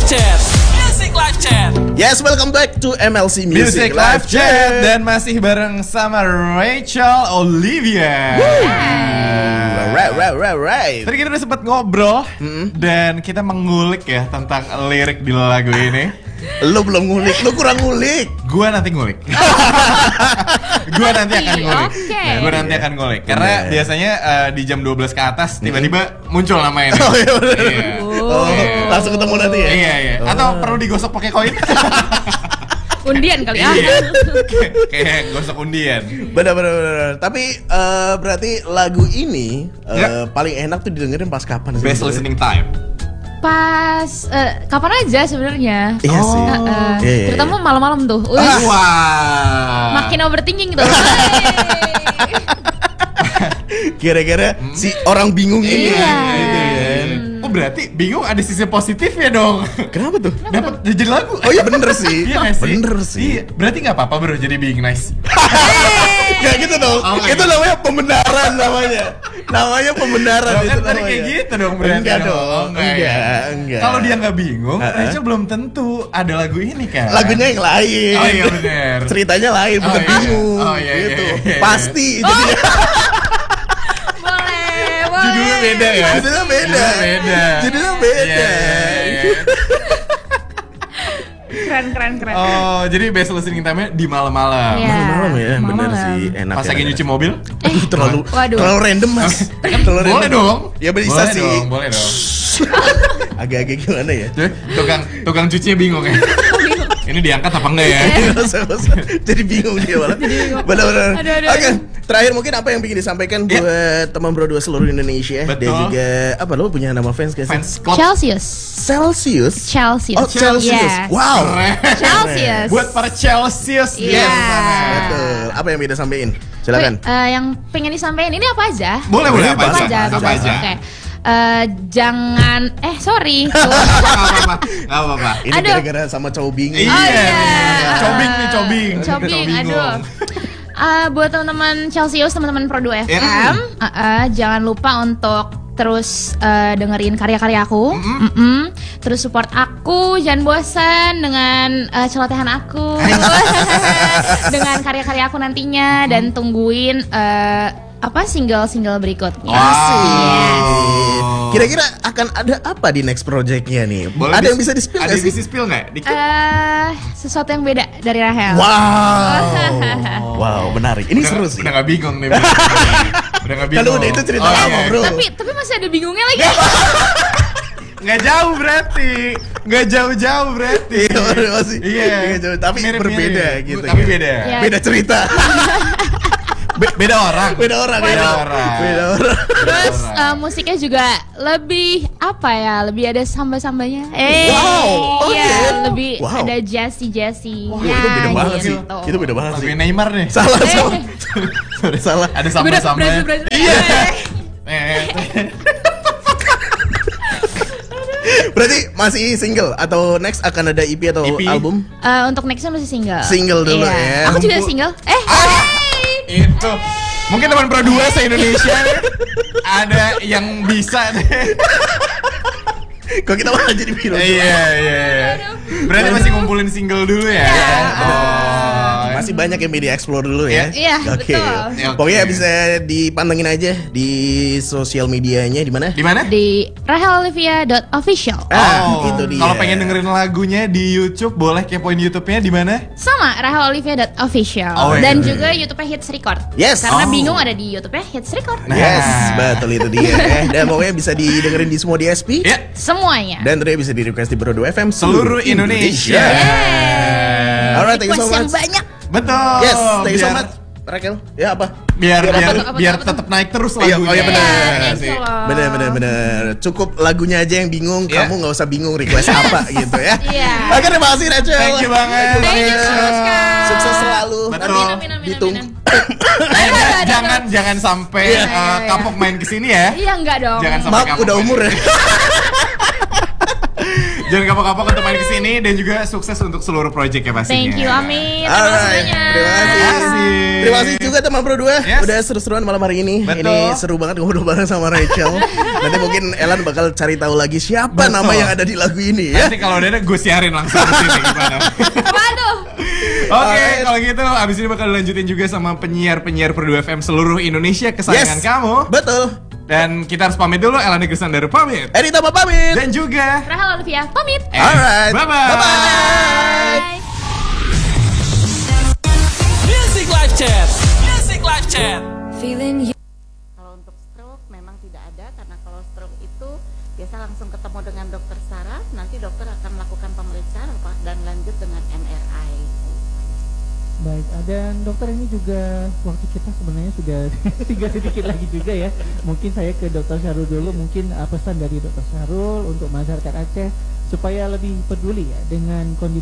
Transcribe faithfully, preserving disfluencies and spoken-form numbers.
Chat. Music Live Chat. Yes, welcome back to M L C Music, Music Live Chat. Dan masih bareng sama Rachel Olivia. Right, right, right, right. Tadi kita udah sempat ngobrol Mm-hmm. dan kita mengulik ya tentang lirik di lagu ini. Lu belum ngulik, lu kurang ngulik. Gua nanti ngulik. Gua nanti akan ngulik. Oke. Gua nanti akan ngulik. Karena Bener. biasanya uh, di jam dua belas ke atas tiba-tiba muncul nama ini. Oh iya bener. Iya. Oh, Iya. langsung ketemu nanti ya? Iya, iya. Atau perlu digosok pakai koin? Undian kali ya. Iya. Kayak gosok undian. Bener, bener, bener. Tapi eh, berarti lagu ini eh, Ya. paling enak tuh didengerin pas kapan sih? Best listening time. Pas eh, kapan aja sebenarnya. Iya sih. Eh, eh, Iya, iya, terutama iya. malam-malam tuh. Wih, Ah, wah. makin overthinking gitu. Kira-kira si orang bingung ini. Iya. Gitu kan. Oh berarti bingung ada sisi positifnya dong. Kenapa tuh? Dapat jadi lagu. Oh iya bener sih. Iya nggak sih? Bener sih. Iya. Berarti nggak apa-apa bro jadi being nice. Gak gitu dong. Oh, Itu gitu. namanya pembenaran namanya. Namanya pembenaran Kan itu tadi namanya. kayak gitu dong berarti. Enggak dong. Oh, Enggak, ya. enggak. Kalau dia nggak bingung, Uh-uh. Rachel belum tentu ada lagu ini kan. Lagunya yang lain. Oh iya bener. Ceritanya lain, Oh, bukan iya. bingung. Oh, iya, iya, gitu. iya, iya. Pasti itu dia. Boleh, boleh. Judulnya beda ya. Judulnya beda. Judulnya beda. Judulnya beda. Iya, iya, iya. Keren, keren, keren. Oh, jadi best listening time-nya di malam-malam. Iya. Malam-malam ya, bener Malam-malam. sih, enak. Pas ya, lagi enak. nyuci mobil? Aduh, terlalu, Waduh. terlalu random mas. Terlalu Boleh random. dong. Ya bisa Boleh sih. dong, boleh dong. Agak-agak gimana ya? Jadi, tukang tukang cucinya bingung ya. Ini diangkat apa enggak ya? Nggak usah, nggak usah. Jadi bingung dia malah. Benar-benar. Aduh, aduh, Oke, aduh. terakhir mungkin apa yang ingin disampaikan Ya. buat teman Bro dua seluruh Indonesia dan Betul. juga apa lo punya nama fans guys? Fans club. Celsius. Celsius. Celsius. Oh Celsius. Yes. Wow. Keren. Celsius. Buat para Celsius di Iya. sana. Betul. Apa yang bisa sampein? Silakan. Wih, eh, yang pengen disampaikan ini apa aja? Boleh, boleh apa Apa aja? aja, Apa aja? Oke. Eh, jangan eh sorry. Gak apa-apa. Gak apa-apa. Ini Aduh. gara-gara sama cowok bingung. Iya. Oh, iya. Cobing nih, cobing. Cobing, Cobing aduh. dong. Eh, buat teman-teman Celsius, teman-teman Pro dua F M, Ya. eh, eh, jangan lupa untuk terus eh, dengerin karya-karya aku, Mm-mm. terus support aku, jangan bosan dengan eh, celotehan aku, dengan karya-karya aku nantinya, dan tungguin eh, apa single-single berikutnya. Wow. Kira-kira akan ada apa di next projectnya nih? Boleh ada dis- yang bisa di-spill Ada nggak yang sih? bisa spill nggak? Dikit. Eh, sesuatu yang beda dari Rahel. Wow. Wow, menarik. Ini Udah- seru sih. Udah gak bingung nih. Udah gak bingung. Kalau udah itu cerita Oh, lama, iya. Bro. Tapi tapi masih ada bingungnya lagi. Nggak jauh berarti. Nggak jauh-jauh berarti. Iya, masih. Iya. Iya, jauh. Tapi Mirip-mirip. berbeda gitu. Tapi ya. beda. Iya. Beda cerita. Be- beda orang. Beda orang. Beda ya. orang. Beda orang. Terus eh, musiknya juga lebih apa ya? Lebih ada samba-sambanya. Eh, Wow, oke. iya, lebih Wow. ada jazzy-jazzy. Wah, itu beda banget sih. gitu. Itu beda banget sih. Lebih Neymar nih. Salah, Eh. salah. Sorry. Salah. Ada Gue udah sambal-sambal. berhasil, berhasil. Iya. Eh. Eh, Berarti masih single atau next akan ada E P atau E P? album? Eh, untuk nextnya masih single. Single dulu Iya. ya. Aku juga Kumpul- single. Eh, Itu. Mungkin teman Pro dua se-Indonesia nih, ada yang bisa deh. Kok kita malah jadi biru? Iya, iya, iya. Berarti masih ngumpulin single dulu ya? Iya. Oh. Masih banyak yang di explore dulu ya. Iya, Oke. betul. Oke. Pokoknya bisa dipantengin aja di sosial medianya di mana? Di mana? di rahel olivia dot official. Ah, itu dia. Kalau pengen dengerin lagunya di YouTube, boleh kepoin YouTube-nya di mana? Sama rahel olivia dot official. Oh, iya. Dan juga YouTube-nya Hits Record. Yes. Karena Oh. bingung ada di YouTube-nya Hits Record. Nah. Yes, betul itu dia. Eh, dan pokoknya bisa didengerin di semua D S P. Ya, Semuanya. Dan tentunya bisa di request di Bro dua F M seluruh Indonesia. Alright, thank you so Request yang much. banyak. Betul. Yes, thank you so Biar- much. Raquel, ya apa? Biar Biar biar apa tuh? Apa tuh, biar apa tuh? tetap naik terus Iya, lagunya. oh iya benar. Iya, sih. thank you loh. Bener bener bener. Cukup lagunya aja yang bingung, Iya. kamu nggak usah bingung request apa gitu ya. Iya. Oke, terima kasih Rachel. Thank you banget. Thank you Thank you so banget. much, Kak. Sukses selalu. Betul. Nanti Amin, amin, ditung. amin, Eh, ja- jangan jangan sampai Iya, eh, iya, iya. kapok main kesini ya. Iya enggak dong. Jangan sampai Maaf kapok udah main. umur ya. Jangan kapok-kapok untuk main kesini dan juga sukses untuk seluruh project ya pastinya. Thank you, amin. Terima kasih Alright, banyak. terima kasih. Terima kasih juga teman Pro dua. Yes. Udah seru-seruan malam hari ini. Betul. Ini seru banget ngobrol bareng sama Rachel. Nanti mungkin Elan bakal cari tahu lagi siapa Betul. nama yang ada di lagu ini ya. Nanti kalau udah ada gue siarin langsung ke sini gimana. Waduh. Oke, Alright. kalau gitu abis ini bakal dilanjutin juga sama penyiar-penyiar Pro dua F M seluruh Indonesia kesayangan Yes. kamu. Betul. Dan kita harus pamit dulu. Elana Grisandara pamit. Edita pamit. Dan juga Rahel Olivia, pamit. Eh, Alright. Bye-bye. Bye-bye. Bye. Music Live Chat. Music Live Chat. Kalau untuk stroke memang tidak ada, karena kalau stroke itu biasa langsung ketemu dengan dokter saraf, nanti dokter akan melakukan pemeriksaan apa- dan lanjut dengan M R I. Baik, ah, dan dokter ini juga waktu kita sebenarnya sudah tinggal sedikit lagi juga ya. Mungkin saya ke dokter Syahrul dulu, mungkin uh, pesan dari dokter Syahrul untuk masyarakat Aceh supaya lebih peduli ya dengan kondisi